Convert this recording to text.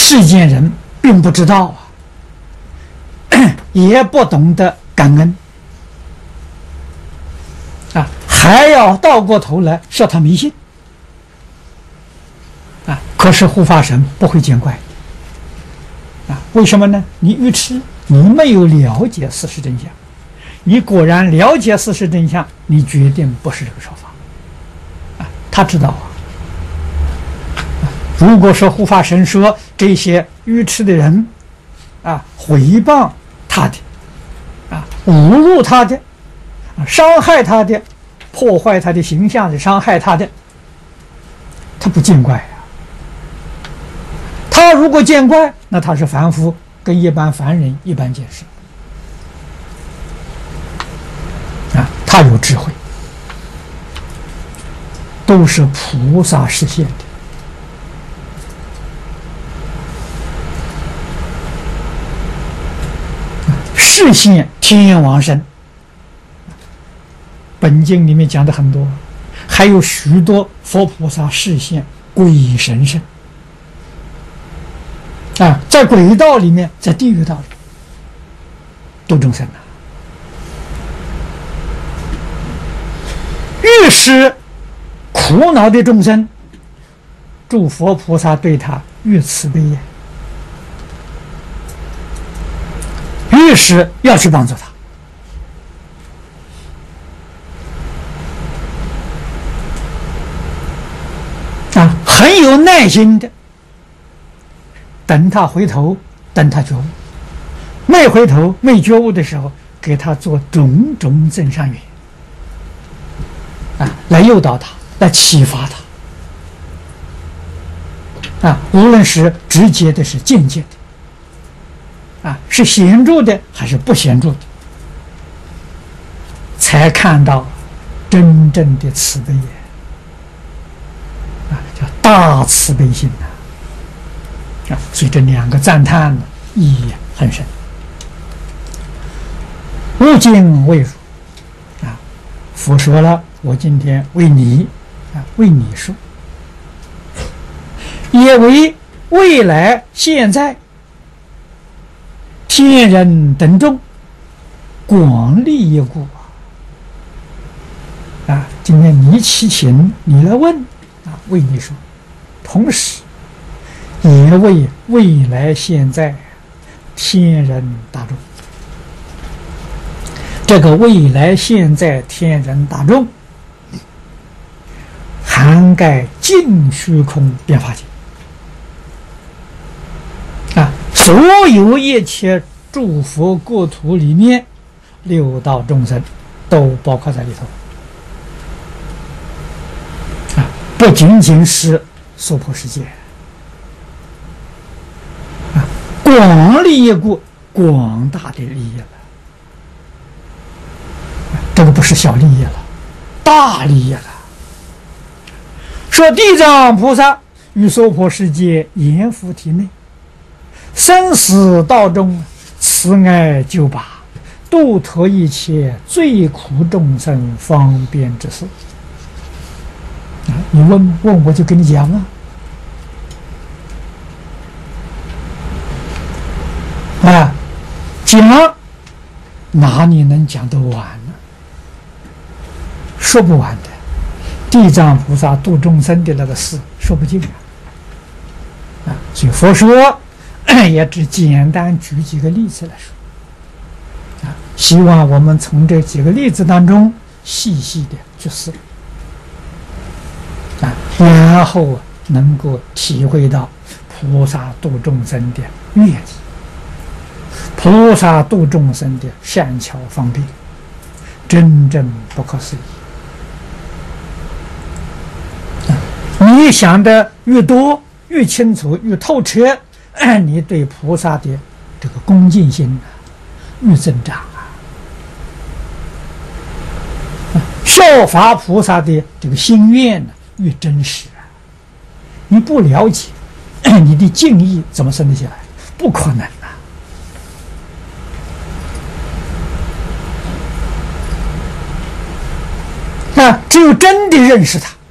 世间人并不知道也不懂得感恩还要倒过头来说他迷信可是护法神不会见怪为什么呢？你愚痴，你没有了解事实真相。你果然了解事实真相，你决定不是这个说法他知道如果说护法神说这些愚痴的人毁谤他的侮辱他的伤害他的破坏他的形象的伤害他的，他不见怪他如果见怪，那他是凡夫，跟一般凡人一般见识他有智慧，都是菩萨实现的示现天王身。本经里面讲的很多，还有许多佛菩萨示现鬼神身在鬼道里面，在地狱道里度众生越是苦恼的众生，诸佛菩萨对他越慈悲越是要去帮助他很有耐心的等他回头，等他觉悟，没回头没觉悟的时候，给他做种种增上缘来诱导他，来启发他无论是直接的是间接的是显著的还是不显著的，才看到真正的慈悲叫大慈悲心所以这两个赞叹意义很深。无尽未如佛说了，我今天为你为你说，也为未来现在天人等众广利益故今天你祈请你来问为你说，同时也为未来现在天人大众。这个未来现在天人大众涵盖尽虚空变化界所有一切诸佛国土里面六道众生都包括在里头不仅仅是娑婆世界广利益故，广大的利益了这个不是小利益了，大利益了。说地藏菩萨于娑婆世界阎浮提内，生死道中慈爱救拔，度脱一切最苦众生方便之事你问我就跟你讲讲哪里能讲得完呢？说不完的。地藏菩萨度众生的那个事说不尽所以佛说也只简单举几个例子来说希望我们从这几个例子当中细细的去思然后能够体会到菩萨度众生的愿意，菩萨度众生的善巧方便，真正不可思议你想的越多越清楚越透彻你对菩萨的这个恭敬心越增长效法菩萨的这个心愿越真实你不了解你的敬意怎么生得起来？不可能只有真的认识他